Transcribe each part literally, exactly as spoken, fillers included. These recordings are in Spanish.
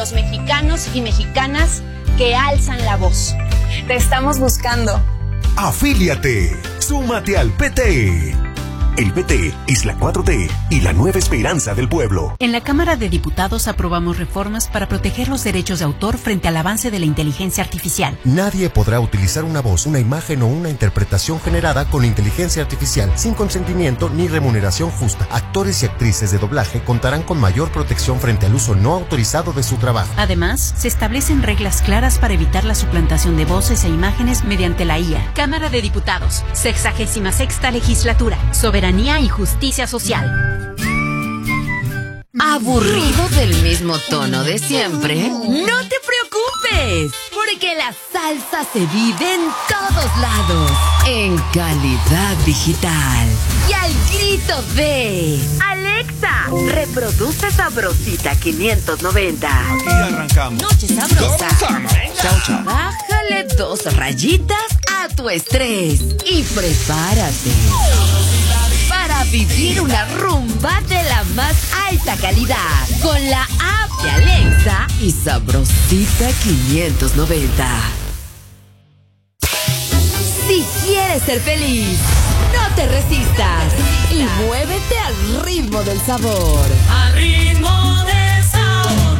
los mexicanos y mexicanas que alzan la voz. Te estamos buscando. Afíliate. Súmate al P T. El P T es la cuatro T y la nueva esperanza del pueblo. En la Cámara de Diputados aprobamos reformas para proteger los derechos de autor frente al avance de la inteligencia artificial. Nadie podrá utilizar una voz, una imagen o una interpretación generada con inteligencia artificial sin consentimiento ni remuneración justa. Actores y actrices de doblaje contarán con mayor protección frente al uso no autorizado de su trabajo. Además, se establecen reglas claras para evitar la suplantación de voces e imágenes mediante la I A. Cámara de Diputados, sexagésima sexta legislatura, soberanía y justicia social. ¿Aburrido del mismo tono de siempre? ¡No te preocupes! Porque la salsa se vive en todos lados. En calidad digital. Y al grito de... ¡Alexa! Reproduce Sabrosita quinientos noventa. Aquí arrancamos. Noche sabrosa. Chau, chau. Bájale dos rayitas a tu estrés. Y prepárate para vivir una rumba de la más alta calidad con la app de Alexa y Sabrosita quinientos noventa. Si quieres ser feliz, no te resistas y muévete al ritmo del sabor. Al ritmo del sabor.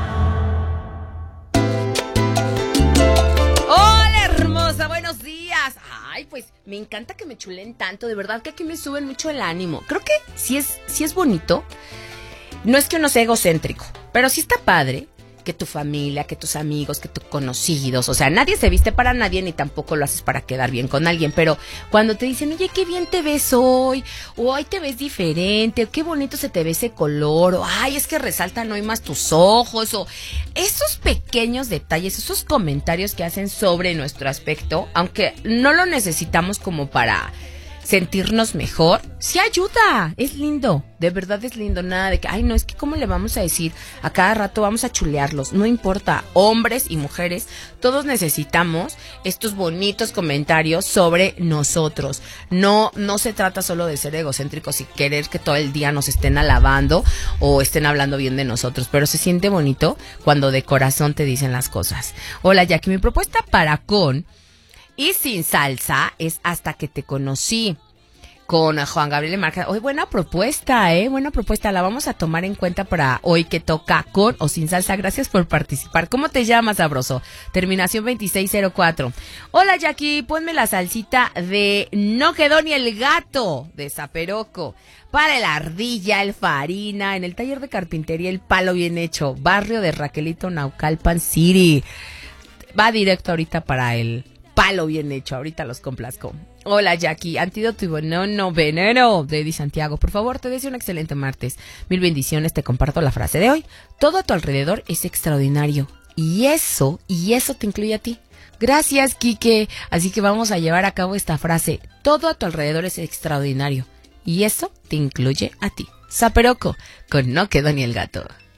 Hola, hermosa, buenos días. Ay, pues me encanta que me chulen tanto, de verdad que aquí me suben mucho el ánimo. Creo que sí es, sí es bonito. No es que uno sea egocéntrico, pero sí está padre que tu familia, que tus amigos, que tus conocidos, o sea, nadie se viste para nadie ni tampoco lo haces para quedar bien con alguien, pero cuando te dicen, oye, qué bien te ves hoy, o hoy te ves diferente, o qué bonito se te ve ese color, o ay, es que resaltan hoy más tus ojos, o esos pequeños detalles, esos comentarios que hacen sobre nuestro aspecto, aunque no lo necesitamos como para sentirnos mejor, sí ayuda, es lindo, de verdad es lindo, nada de que, ay no, es que cómo le vamos a decir, a cada rato vamos a chulearlos, no importa, hombres y mujeres, todos necesitamos estos bonitos comentarios sobre nosotros, no, no se trata solo de ser egocéntricos y querer que todo el día nos estén alabando o estén hablando bien de nosotros, pero se siente bonito cuando de corazón te dicen las cosas. Hola Jackie, mi propuesta para con y sin salsa es Hasta que te conocí, con Juan Gabriel Marca. Hoy buena propuesta, eh, buena propuesta, la vamos a tomar en cuenta para hoy que toca con o sin salsa. Gracias por participar. ¿Cómo te llamas, sabroso? Terminación veintiséis cero cuatro. Hola Jackie, ponme la salsita de No quedó ni el gato, de Zaperoco. Para el Ardilla, el Farina, en el taller de carpintería El Palo Bien Hecho, barrio de Raquelito, Naucalpan City. Va directo ahorita para el Palo Bien Hecho, ahorita los complazco. Hola Jackie, antídoto y veneno, veneno de Eddie Santiago. Por favor, te deseo un excelente martes. Mil bendiciones, te comparto la frase de hoy. Todo a tu alrededor es extraordinario. Y eso, y eso te incluye a ti. Gracias, Quique. Así que vamos a llevar a cabo esta frase. Todo a tu alrededor es extraordinario. Y eso te incluye a ti. Zaperoco, con No quedó ni el gato.